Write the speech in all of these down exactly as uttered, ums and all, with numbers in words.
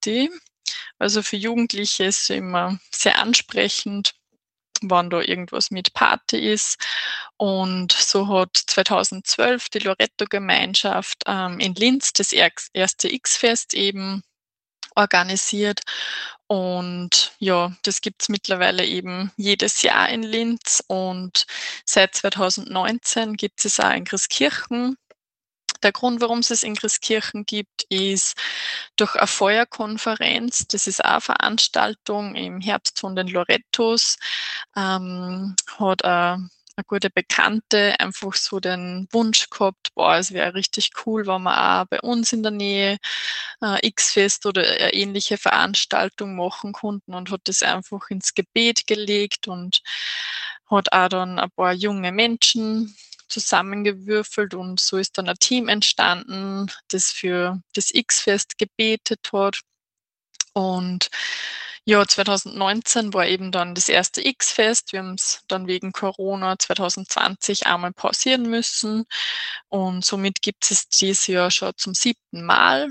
Party. Also, für Jugendliche ist es immer sehr ansprechend, wann da irgendwas mit Party ist. Und so hat zweitausendzwölf die Loretto-Gemeinschaft, ähm, in Linz das ergs erste X-Fest eben organisiert. Und ja, das gibt's mittlerweile eben jedes Jahr in Linz und seit zweitausendneunzehn gibt es auch in Christkirchen. Der Grund, warum's es in Christkirchen gibt, ist durch eine Feuerkonferenz. Das ist auch eine Veranstaltung im Herbst von den Lorettos. Ähm, hat eine 'ne gute Bekannte einfach so den Wunsch gehabt: „Boah, es wäre richtig cool, wenn wir auch bei uns in der Nähe, äh, X-Fest oder eine ähnliche Veranstaltung machen konnten“, und hat das einfach ins Gebet gelegt und hat auch dann ein paar junge Menschen zusammengewürfelt und so ist dann ein Team entstanden, das für das X-Fest gebetet hat. Und ja, zweitausendneunzehn war eben dann das erste X-Fest. Wir haben's dann wegen Corona zweitausendzwanzig einmal pausieren müssen und somit gibt es dieses Jahr schon zum siebten Mal.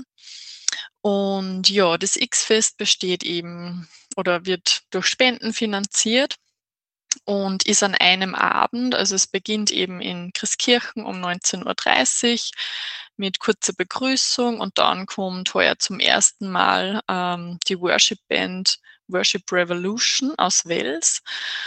Und ja, das X-Fest besteht eben oder wird durch Spenden finanziert und ist an einem Abend. Also, es beginnt eben in Christkirchen um neunzehn Uhr dreißig mit kurzer Begrüßung und dann kommt heuer zum ersten Mal, ähm, die Worship-Band Worship Revolution aus Wels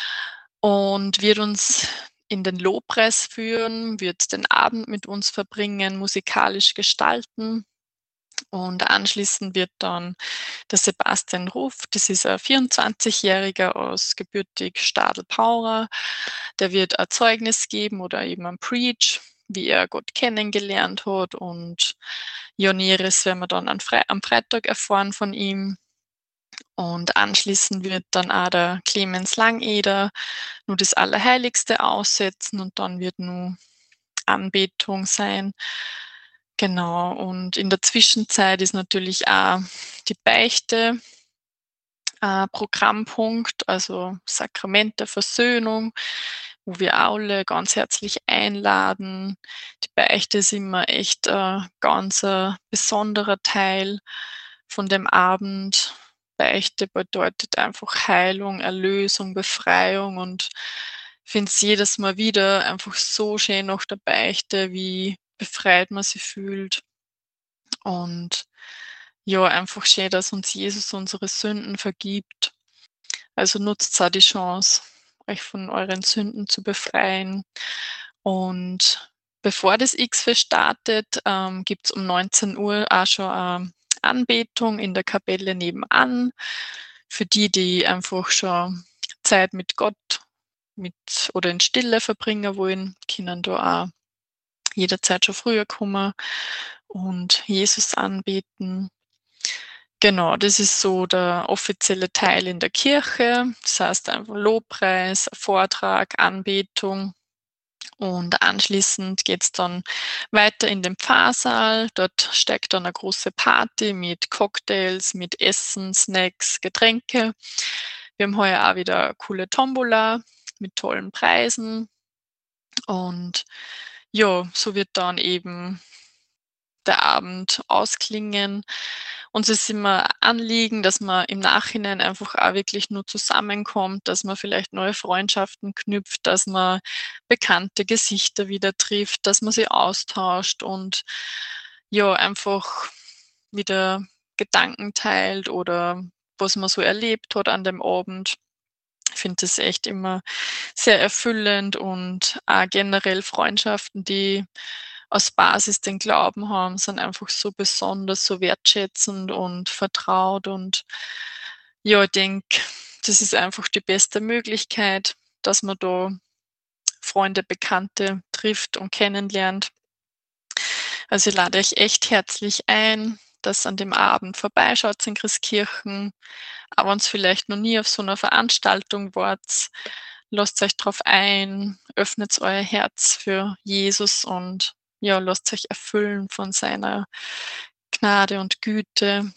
und wird uns in den Lobpreis führen, wird den Abend mit uns verbringen, musikalisch gestalten. Und anschließend wird dann der Sebastian Ruf, das ist ein vierundzwanzigjähriger aus gebürtig Stadl-Paura, der wird ein Zeugnis geben oder eben ein Preach, wie er Gott kennengelernt hat und ja, Näheres werden wir dann an Frei am Freitag erfahren von ihm. Und anschließend wird dann auch der Clemens Langeder nur das Allerheiligste aussetzen und dann wird nur Anbetung sein. Genau, und in der Zwischenzeit ist natürlich auch die Beichte äh, Programmpunkt, also Sakrament der Versöhnung, wo wir alle ganz herzlich einladen. Die Beichte ist immer echt ein ganz ein besonderer Teil von dem Abend. Beichte bedeutet einfach Heilung, Erlösung, Befreiung und ich finde es jedes Mal wieder einfach so schön nach der Beichte, wie befreit man sich fühlt. Und ja, einfach schön, dass uns Jesus unsere Sünden vergibt. Also nutzt auch die Chance, euch von euren Sünden zu befreien. Und bevor das X-Fest startet, ähm, gibt's um neunzehn Uhr auch schon eine Anbetung in der Kapelle nebenan. Für die, die einfach schon Zeit mit Gott mit oder in Stille verbringen wollen, können da auch jederzeit schon früher kommen und Jesus anbeten. Genau, das ist so der offizielle Teil in der Kirche. Das heißt einfach Lobpreis, Vortrag, Anbetung und anschließend geht's dann weiter in den Pfarrsaal. Dort steigt dann 'ne große Party mit Cocktails, mit Essen, Snacks, Getränke. Wir haben heuer auch wieder eine coole Tombola mit tollen Preisen. Und ja, so wird dann eben der Abend ausklingen. Uns ist immer Anliegen, dass man im Nachhinein einfach auch wirklich nur zusammenkommt, dass man vielleicht neue Freundschaften knüpft, dass man bekannte Gesichter wieder trifft, dass man sie austauscht und ja, einfach wieder Gedanken teilt oder was man so erlebt hat an dem Abend. Ich finde das echt immer sehr erfüllend und auch generell Freundschaften, die als Basis den Glauben haben, sind einfach so besonders, so wertschätzend und vertraut und ja, ich denke, das ist einfach die beste Möglichkeit, dass man da Freunde, Bekannte trifft und kennenlernt. Also, ich lade euch echt herzlich ein, dass an dem Abend vorbeischaut in Christkirchen, auch wenn's vielleicht noch nie auf so 'ner Veranstaltung wart. Lasst euch drauf ein, öffnet euer Herz für Jesus und ja, lasst euch erfüllen von seiner Gnade und Güte.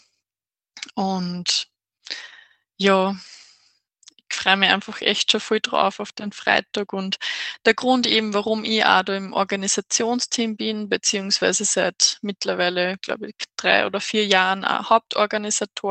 Und ja, ich freue mich einfach echt schon voll drauf auf den Freitag und der Grund eben, warum ich auch da im Organisationsteam bin, beziehungsweise seit mittlerweile, glaube ich, drei oder vier Jahren auch Hauptorganisator